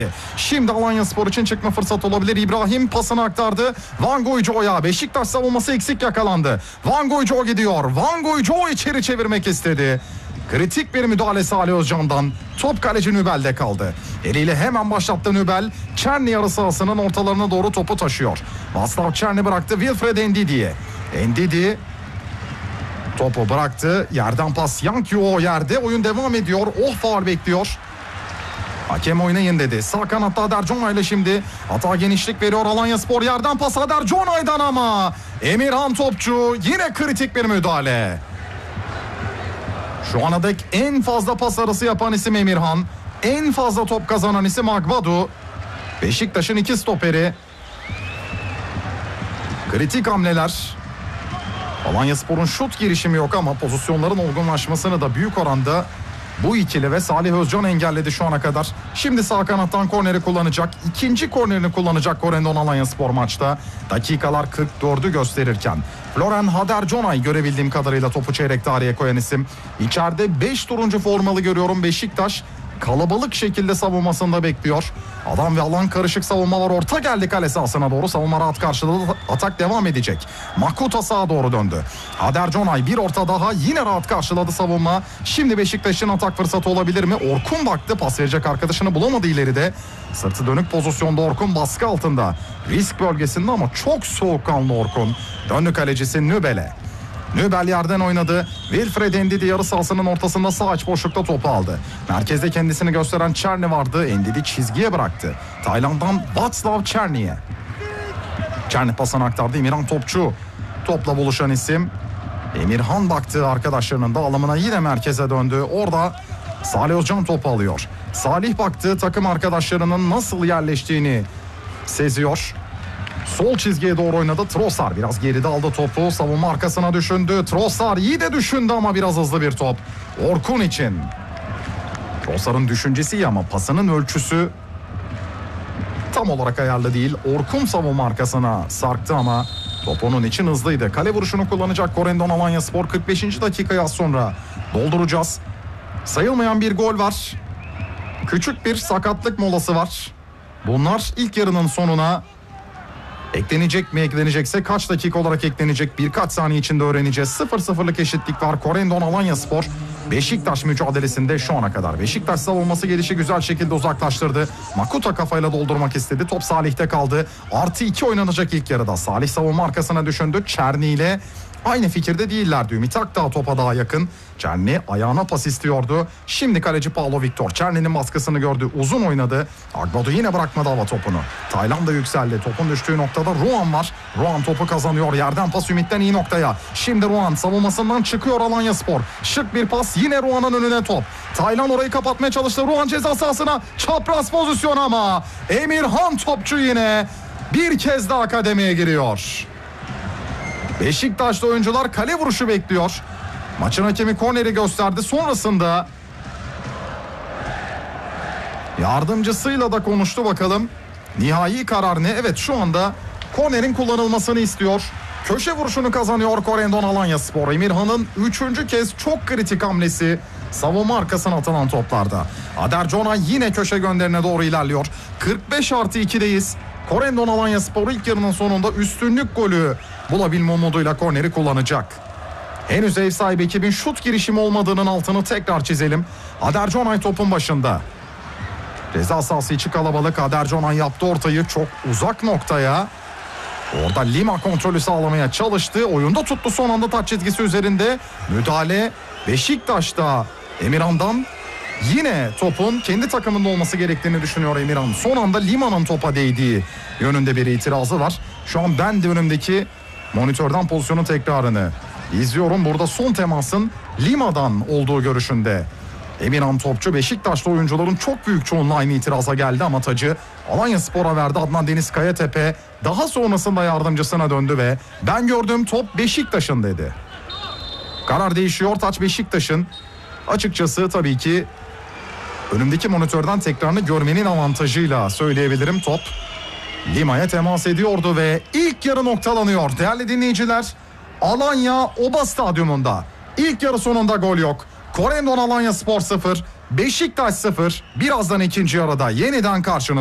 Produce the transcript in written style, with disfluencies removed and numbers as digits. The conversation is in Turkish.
Şimdi Alanyaspor için çıkma fırsatı olabilir. İbrahim pasını aktardı Van Guijo'ya. Beşiktaş savunması eksik yakalandı. Van Guijo gidiyor. Van Guijo içeri çevirmek istedi. Kritik bir müdahale Salih Özcan'dan. Top kaleci Nübel'de kaldı. Eliyle hemen başlattı Nübel. Çerni yarı sahasının ortalarına doğru topu taşıyor. Václav Černý bıraktı Wilfred Ndidi'ye. Ndidi topu bıraktı. Yerden pas Yankyo yerde. Oyun devam ediyor. Faul bekliyor. Hakem oynayın dedi. Sağ kanatta Hader Jonay ile şimdi hata genişlik veriyor Alanyaspor. Yerden pas Hader Jonay'dan ama Emirhan Topçu yine kritik bir müdahale. Şu ana dek en fazla pas arası yapan isim Emirhan. En fazla top kazanan isim Agbadu. Beşiktaş'ın iki stoperi. Kritik hamleler. Alanyaspor'un şut girişimi yok ama pozisyonların olgunlaşmasını da büyük oranda bu ikili ve Salih Özcan engelledi şu ana kadar. Şimdi sağ kanattan korneri kullanacak. İkinci kornerini kullanacak Corendon Alanyaspor maçta. Dakikalar 44'ü gösterirken. Florian Hader Jonay görebildiğim kadarıyla topu çeyrek tarihe koyan isim. İçeride 5 turuncu formalı görüyorum. Beşiktaş kalabalık şekilde savunmasında bekliyor. Adam ve alan karışık savunmalar, orta geldi kale sahasına doğru. Savunma rahat karşıladı. Atak devam edecek. Makuta sağa doğru döndü. Hader Jonay bir orta daha, yine rahat karşıladı savunma. Şimdi Beşiktaş'ın atak fırsatı olabilir mi? Orkun baktı, pas verecek arkadaşını bulamadı ileride. Sırtı dönük pozisyonda Orkun, baskı altında. Risk bölgesinde ama çok soğukkanlı Orkun. Döndü kalecisi Nübel'e. Nübel yerden oynadı. Wilfred Ndidi yarı sahasının ortasında sağ iç boşlukta topu aldı. Merkezde kendisini gösteren Černý vardı. Ndidi çizgiye bıraktı. Tayland'dan Václav Černy'e. Černý pasını aktardı. Emirhan Topçu topla buluşan isim. Emirhan baktı arkadaşlarının dağılımına, yine merkeze döndü. Orada Salih Özcan topu alıyor. Salih baktı, takım arkadaşlarının nasıl yerleştiğini seziyor. Sol çizgiye doğru oynadı. Trossard biraz geride aldı topu. Savunma arkasına düşündü. Trossard iyi de düşündü ama biraz hızlı bir top Orkun için. Trossard'ın düşüncesi iyi ama pasının ölçüsü tam olarak ayarlı değil. Orkun savunma arkasına sarktı ama top onun için hızlıydı. Kale vuruşunu kullanacak Corendon Alanyaspor. 45. dakikayı az sonra dolduracağız. Sayılmayan bir gol var. Küçük bir sakatlık molası var. Bunlar ilk yarının sonuna eklenecek mi? Eklenecekse kaç dakika olarak eklenecek? Birkaç saniye içinde öğreneceğiz. 0-0'lık eşitlik var. Corendon Alanyaspor Beşiktaş mücadelesinde şu ana kadar. Beşiktaş savunması gelişi güzel şekilde uzaklaştırdı. Makuta kafayla doldurmak istedi. Top Salih'te kaldı. +2 oynanacak ilk yarıda. Salih savunma arkasına düşündü. Černý ile aynı fikirde değillerdi. Ümit Akdağ topa daha yakın. Černý ayağına pas istiyordu. Şimdi kaleci Paulo Victor Černy'nin baskısını gördü. Uzun oynadı. Agbadu yine bırakmadı hava topunu. Tayland da yükseldi. Topun düştüğü noktada Ruan var. Ruan topu kazanıyor. Yerden pas Ümit'ten iyi noktaya. Şimdi Ruan savunmasından çıkıyor Alanyaspor. Şık bir pas. Yine Ruan'ın önüne top. Tayland orayı kapatmaya çalıştı. Ruan ceza sahasına. Çapraz pozisyon ama Emirhan Topçu yine bir kez daha kademeye giriyor. Beşiktaşlı oyuncular kale vuruşu bekliyor. Maçın hakemi korneri gösterdi. Sonrasında yardımcısıyla da konuştu, bakalım nihai karar ne? Evet, şu anda kornerin kullanılmasını istiyor. Köşe vuruşunu kazanıyor Corendon Alanyaspor. Emirhan'ın 3. kez çok kritik hamlesi savunma arkasına atılan toplarda. Hader Jonay yine köşe gönderine doğru ilerliyor. 45+2'deyiz. Corendon Alanyaspor ilk yarının sonunda üstünlük golü bulabilme umuduyla korneri kullanacak. Henüz ev sahibi ekibin şut girişimi olmadığının altını tekrar çizelim. Hader Jonay topun başında. Ceza sahası içi kalabalık. Hader Jonay yaptı ortayı çok uzak noktaya. Orada Lima kontrolü sağlamaya çalıştı. Oyunda tuttu son anda taç çizgisi üzerinde. Müdahale Beşiktaş'ta Emirhan'dan. Yine topun kendi takımında olması gerektiğini düşünüyor Emirhan. Son anda Lima'nın topa değdiği yönünde bir itirazı var. Şu an ben de önümdeki monitörden pozisyonun tekrarını izliyorum. Burada son temasın Lima'dan olduğu görüşünde Emirhan Topçu. Beşiktaşlı oyuncuların çok büyük çoğunluğu aynı itiraza geldi ama tacı Alanyaspor'a verdi. Adnan Deniz Kayatepe daha sonrasında yardımcısına döndü ve ben gördüm top Beşiktaş'ın dedi. Karar değişiyor, taç Beşiktaş'ın. Açıkçası tabii ki önümdeki monitörden tekrarını görmenin avantajıyla söyleyebilirim. Top Lima'ya temas ediyordu ve ilk yarı noktalanıyor. Değerli dinleyiciler, Alanya Oba Stadyumunda ilk yarı sonunda gol yok. Corendon Alanyaspor 0, Beşiktaş 0. Birazdan ikinci yarıda yeniden karşınızda.